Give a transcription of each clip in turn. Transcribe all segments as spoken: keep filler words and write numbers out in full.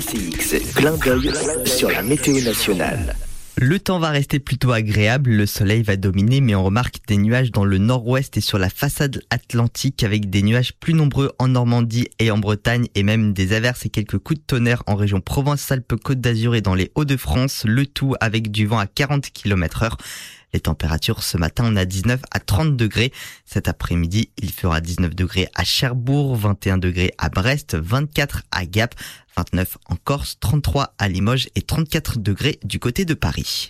C X, clin d'œil sur la météo nationale. Le temps va rester plutôt agréable, le soleil va dominer, mais on remarque des nuages dans le nord-ouest et sur la façade atlantique, avec des nuages plus nombreux en Normandie et en Bretagne, et même des averses et quelques coups de tonnerre en région Provence-Alpes-Côte d'Azur et dans les Hauts-de-France, le tout avec du vent à quarante kilomètres heure. Les températures ce matin, on a dix-neuf à trente degrés. Cet après-midi, il fera dix-neuf degrés à Cherbourg, vingt et un degrés à Brest, vingt-quatre à Gap, vingt-neuf en Corse, trente-trois à Limoges et trente-quatre degrés du côté de Paris.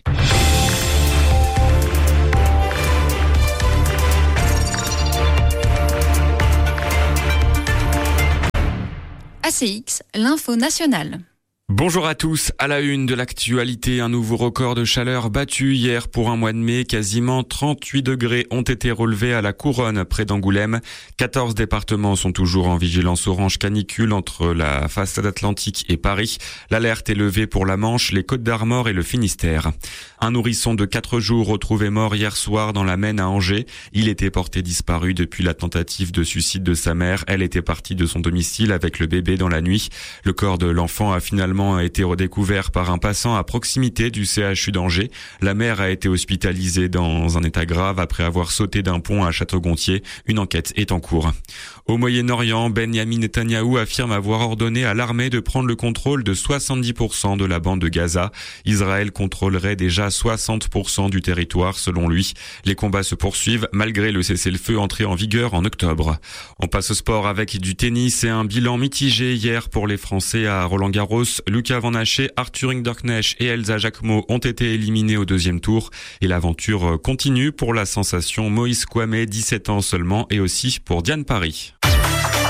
A C X, l'info nationale. Bonjour à tous, à la une de l'actualité, un nouveau record de chaleur battu hier pour un mois de mai. Quasiment trente-huit degrés ont été relevés à la Couronne près d'Angoulême. quatorze départements sont toujours en vigilance orange canicule entre la façade atlantique et Paris. L'alerte est levée pour la Manche, les Côtes-d'Armor et le Finistère. Un nourrisson de quatre jours retrouvé mort hier soir dans la Maine à Angers. Il était porté disparu depuis la tentative de suicide de sa mère. Elle était partie de son domicile avec le bébé dans la nuit. Le corps de l'enfant a finalement a été redécouvert par un passant à proximité du C H U d'Angers. La mère a été hospitalisée dans un état grave après avoir sauté d'un pont à Château-Gontier. Une enquête est en cours. Au Moyen-Orient, Benyamin Netanyahou affirme avoir ordonné à l'armée de prendre le contrôle de soixante-dix pour cent de la bande de Gaza. Israël contrôlerait déjà soixante pour cent du territoire selon lui. Les combats se poursuivent malgré le cessez-le-feu entré en vigueur en octobre. On passe au sport avec du tennis et un bilan mitigé hier pour les Français à Roland-Garros. Lucas Van Haché, Arthur Hinderknecht et Elsa Jacquemot ont été éliminés au deuxième tour. Et l'aventure continue pour la sensation Moïse Kouamé, dix-sept ans seulement, et aussi pour Diane Paris.